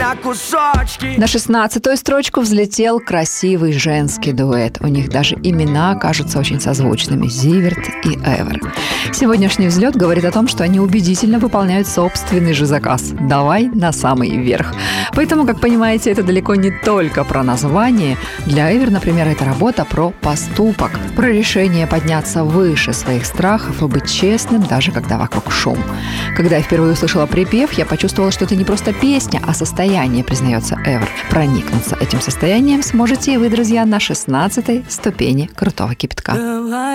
на кусочки. На 16-ю строчку взлетел красивый женский дуэт. У них даже имена кажутся очень созвучными – Зиверт и Эвер. Сегодняшний взлет говорит о том, что они убедительно выполняют собственный же заказ – «Давай на самый верх». Поэтому, как понимаете, это далеко не только про название. Для Эвер, например, это работа про поступок, про решение подняться выше своих страхов и быть честным, даже когда вокруг шум. Когда я впервые услышала припев, я почувствовала, что это не просто песня, а состояние, признается Эвер. Проникнуться этим состоянием сможете и вы, друзья, на 16-й ступени крутого кипятка.